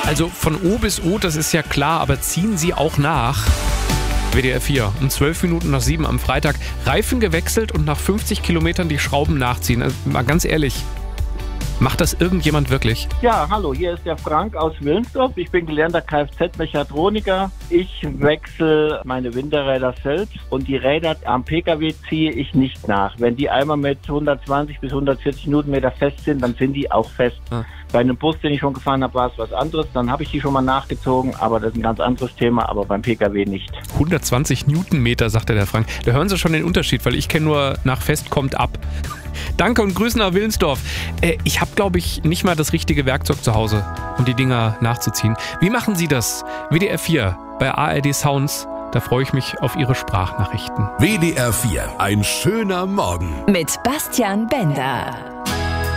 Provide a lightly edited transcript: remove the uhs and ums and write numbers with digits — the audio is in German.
Also von O bis O, das ist ja klar, aber ziehen Sie auch nach. WDR 4, um 12 Minuten nach 7 am Freitag. Reifen gewechselt und nach 50 Kilometern die Schrauben nachziehen. Also mal ganz ehrlich, macht das irgendjemand wirklich? Ja, hallo, hier ist der Frank aus Wilnsdorf. Ich bin gelernter Kfz-Mechatroniker. Ich wechsle meine Winterräder selbst und die Räder am Pkw ziehe ich nicht nach. Wenn die einmal mit 120 bis 140 Newtonmeter fest sind, dann sind die auch fest. Bei einem Bus, den ich schon gefahren habe, war es was anderes. Dann habe ich die schon mal nachgezogen, aber das ist ein ganz anderes Thema, aber beim Pkw nicht. 120 Newtonmeter, sagte der Frank. Da hören Sie schon den Unterschied, weil ich kenne nur nach fest kommt ab. Danke und Grüße nach Wilnsdorf. Ich habe, glaube ich, nicht mal das richtige Werkzeug zu Hause, um die Dinger nachzuziehen. Wie machen Sie das? WDR 4 bei ARD Sounds. Da freue ich mich auf Ihre Sprachnachrichten. WDR 4, ein schöner Morgen. Mit Bastian Bender.